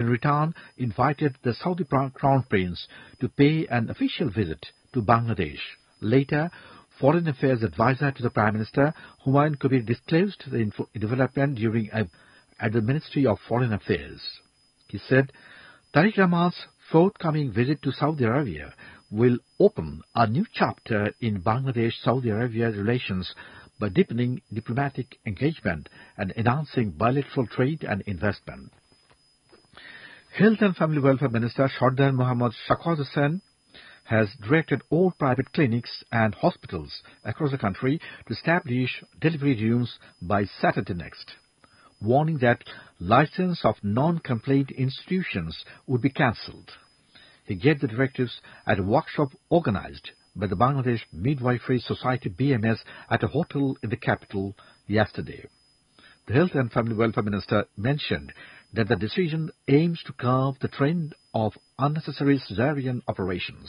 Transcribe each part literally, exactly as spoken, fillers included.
in return, invited the Saudi Crown Prince to pay an official visit to Bangladesh. Later, Foreign Affairs Advisor to the Prime Minister, Humayun Kabir, disclosed the info- development during a, at the Ministry of Foreign Affairs. He said, Tariq Rahman's forthcoming visit to Saudi Arabia will open a new chapter in Bangladesh-Saudi Arabia relations by deepening diplomatic engagement and enhancing bilateral trade and investment. Health and Family Welfare Minister Sardar Mohammad Shawkat Hossain has directed all private clinics and hospitals across the country to establish delivery rooms by Saturday next, warning that license of non-complaint institutions would be cancelled. He gave the directives at a workshop organized by the Bangladesh Midwifery Society B M S at a hotel in the capital yesterday. The Health and Family Welfare Minister mentioned that the decision aims to curb the trend of unnecessary cesarean operations.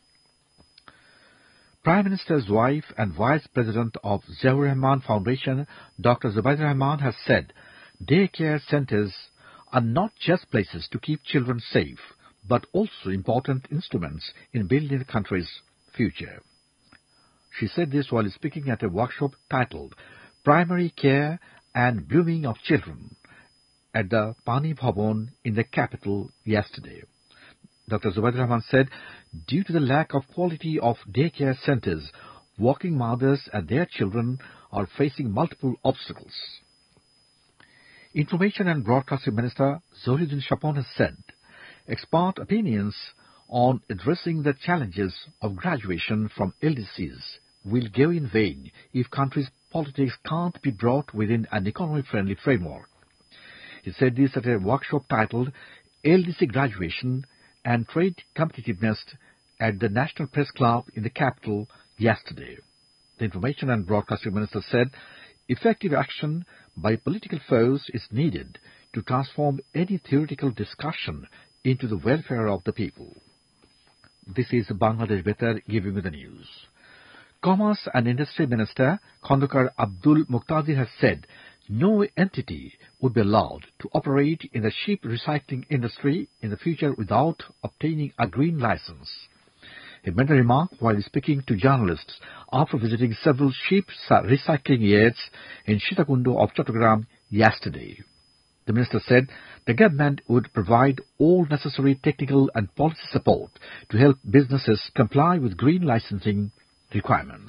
Prime Minister's wife and Vice President of Ziaur Rahman Foundation, Doctor Zubaida Rahman, has said daycare centers are not just places to keep children safe, but also important instruments in building the country's future. She said this while speaking at a workshop titled Primary Care and Blooming of Children at the Pani Bhavan in the capital yesterday. Doctor Zubaida Rahman said, due to the lack of quality of daycare centers, working mothers and their children are facing multiple obstacles. Information and Broadcasting Minister Zohruddin Shapon has said, expert opinions on addressing the challenges of graduation from L D Cs will go in vain if country's politics can't be brought within an economy-friendly framework. He said this at a workshop titled L D C Graduation and Trade Competitiveness at the National Press Club in the capital yesterday. The Information and Broadcasting Minister said effective action by political foes is needed to transform any theoretical discussion into the welfare of the people. This is Bangladesh Betar giving you the news. Commerce and Industry Minister Khandakar Abdul Muqtadir has said no entity would be allowed to operate in the ship recycling industry in the future without obtaining a green license. He made a remark while speaking to journalists after visiting several ship recycling yards in Sitakundo of Chattogram yesterday. The minister said the government would provide all necessary technical and policy support to help businesses comply with green licensing requirements.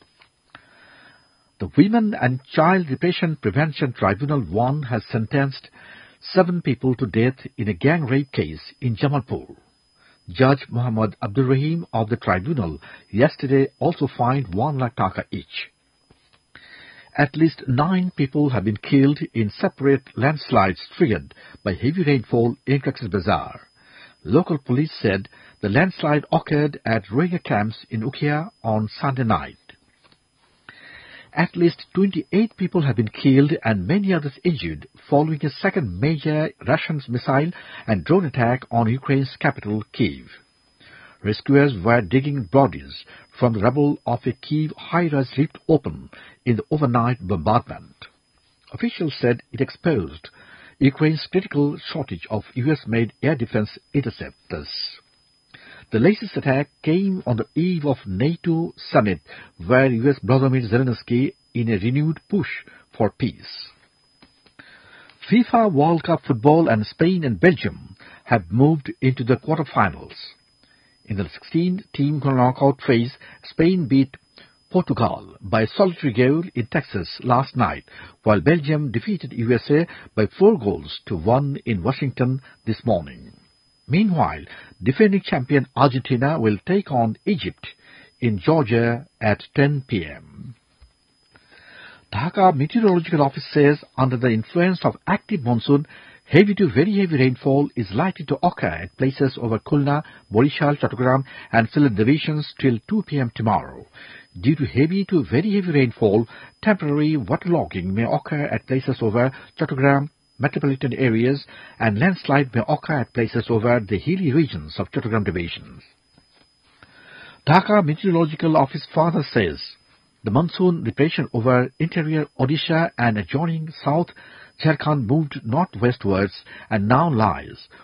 The Women and Child Repression Prevention Tribunal one has sentenced seven people to death in a gang rape case in Jamalpur. Judge Muhammad Abdul Rahim of the tribunal yesterday also fined one lakh taka each. At least nine people have been killed in separate landslides triggered by heavy rainfall in Cox's Bazar. Local police said the landslide occurred at Rohingya camps in Ukhia on Sunday night. At least twenty-eight people have been killed and many others injured following a second major Russian missile and drone attack on Ukraine's capital, Kyiv. Rescuers were digging bodies from the rubble of a Kyiv high-rise ripped open in the overnight bombardment. Officials said it exposed Ukraine's critical shortage of U S-made air defense interceptors. The latest attack came on the eve of NATO summit, where U S Vladimir Zelensky in a renewed push for peace. FIFA World Cup football and Spain and Belgium have moved into the quarterfinals. In the sixteen-team knockout phase, Spain beat Portugal by a solitary goal in Texas last night, while Belgium defeated U S A by four goals to one in Washington this morning. Meanwhile, defending champion Argentina will take on Egypt in Georgia at ten p m Dhaka Meteorological Office says under the influence of active monsoon, heavy to very heavy rainfall is likely to occur at places over Khulna, Borishal, Chattogram and Sylhet divisions till two p m tomorrow. Due to heavy to very heavy rainfall, temporary waterlogging may occur at places over Chattogram metropolitan areas and landslide may occur at places over the hilly regions of Chattogram divisions. Dhaka Meteorological Office further says the monsoon depression over interior Odisha and adjoining South Jharkhand moved northwestwards and now lies